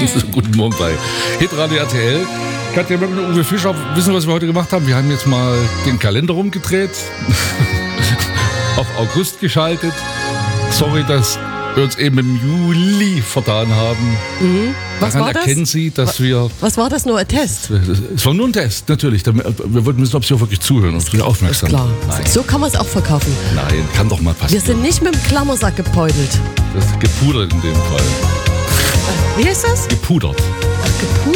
Guten Morgen bei Hitradio RTL. Katja Möcken und Uwe Fischer, wissen, was wir heute gemacht haben? Wir haben jetzt mal den Kalender rumgedreht, auf August geschaltet. Sorry, dass wir uns eben im Juli vertan haben. Was Daran war das? erkennen Sie, dass wir... Was war das, nur ein Test? Es war nur ein Test, natürlich. Wir wollten wissen, ob Sie auch wirklich zuhören und wieder aufmerksam Ist klar. Nein, So kann man es auch verkaufen. nein, kann doch mal Wir passieren. sind nicht mit dem Klammersack gebeutelt. Das ist gepudert in dem Fall. Wie heißt das? Gepudert.